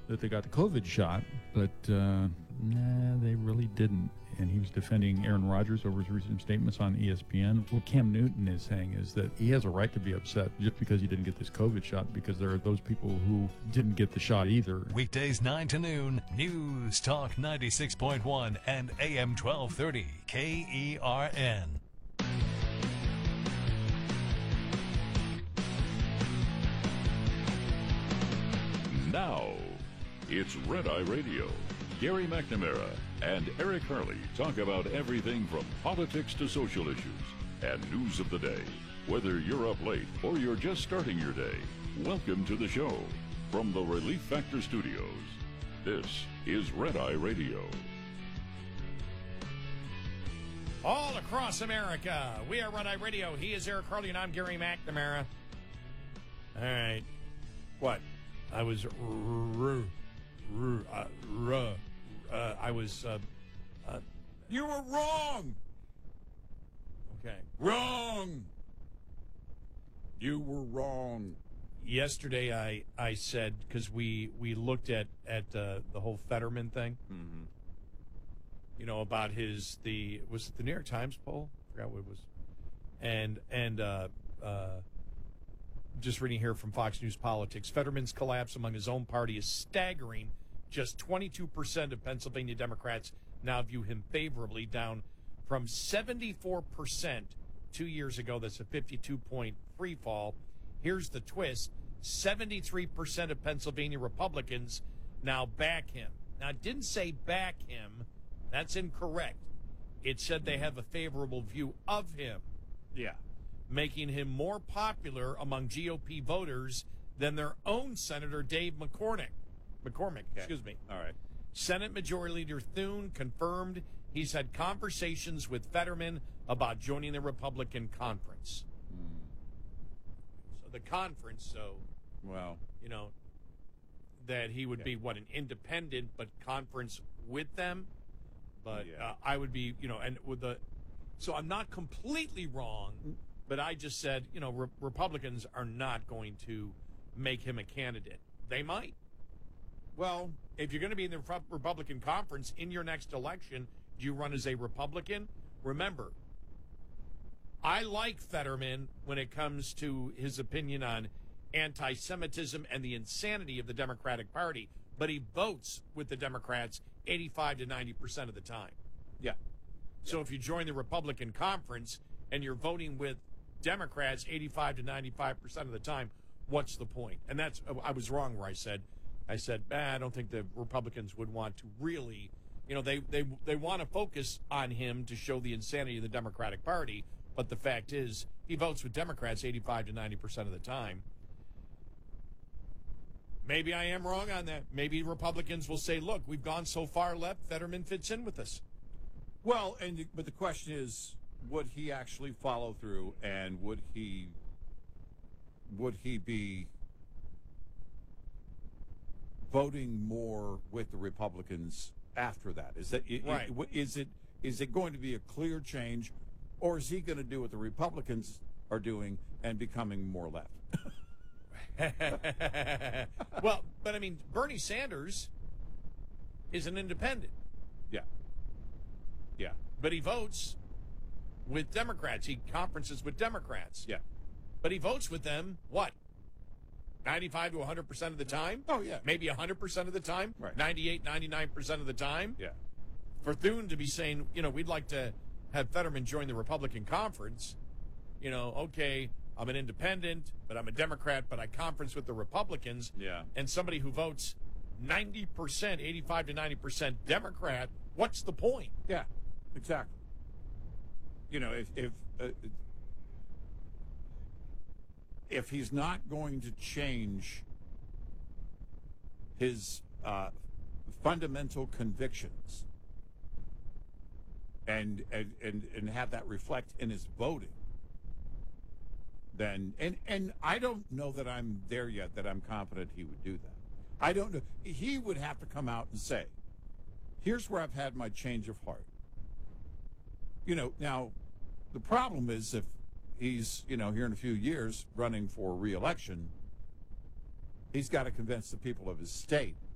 that they got the COVID shot, but they really didn't. And he was defending Aaron Rodgers over his recent statements on ESPN. What Cam Newton is saying is that he has a right to be upset just because he didn't get this COVID shot, because there are those people who didn't get the shot either. Weekdays 9 to noon, News Talk 96.1 and AM 1230, KERN. Now, it's Red Eye Radio. Gary McNamara and Eric Harley talk about everything from politics to social issues and news of the day. Whether you're up late or you're just starting your day, welcome to the show. From the Relief Factor Studios, this is Red Eye Radio. All across America, we are Red Eye Radio. He is Eric Harley, and I'm Gary McNamara. All right. What? I was you were wrong. Okay. Wrong. You were wrong. Yesterday I said, because we looked at the whole Fetterman thing. Mm-hmm. You know, about was it the New York Times poll? I forgot what it was. And just reading here from Fox News Politics, Fetterman's collapse among his own party is staggering. Just 22% of Pennsylvania Democrats now view him favorably, down from 74% 2 years ago. That's a 52-point free fall. Here's the twist. 73% of Pennsylvania Republicans now back him. Now, it didn't say back him. That's incorrect. It said they have a favorable view of him. Yeah. Making him more popular among GOP voters than their own Senator Dave McCormick. Okay. Excuse me. All right. Senate Majority Leader Thune confirmed he's had conversations with Fetterman about joining the Republican conference. So the conference, well, you know, that he would be, an independent, but conference with them. But I would be, and with so I'm not completely wrong. But I just said, Republicans are not going to make him a candidate. They might. Well, if you're going to be in the Republican conference in your next election, do you run as a Republican? Remember, I like Fetterman when it comes to his opinion on anti-Semitism and the insanity of the Democratic Party, but he votes with the Democrats 85 to 90% of the time. Yeah. So if you join the Republican conference and you're voting with Democrats 85 to 95% of the time, what's the point? And I was wrong where I said, I don't think the Republicans would want to really, they want to focus on him to show the insanity of the Democratic Party. But the fact is, he votes with Democrats 85 to 90% of the time. Maybe I am wrong on that. Maybe Republicans will say, look, we've gone so far left, Fetterman fits in with us. Well, but the question is, would he actually follow through, and would he be voting more with the Republicans after that? Is that right? Is it going to be a clear change, or is he going to do what the Republicans are doing and becoming more left? Well, but I mean, Bernie Sanders is an independent. Yeah. But he votes with Democrats. He conferences with Democrats. Yeah. But he votes with them, 95 to 100% of the time? Oh, yeah. Maybe 100% of the time? Right. 98, 99% of the time? Yeah. For Thune to be saying, we'd like to have Fetterman join the Republican conference, okay, I'm an independent, but I'm a Democrat, but I conference with the Republicans. Yeah. And somebody who votes 90%, 85 to 90% Democrat, what's the point? Yeah, exactly. If he's not going to change his fundamental convictions and have that reflect in his voting, then and I don't know that I'm there yet that I'm confident he would do that. I don't know. He would have to come out and say, here's where I've had my change of heart. Now the problem is if he's, here in a few years running for re-election, he's got to convince the people of his state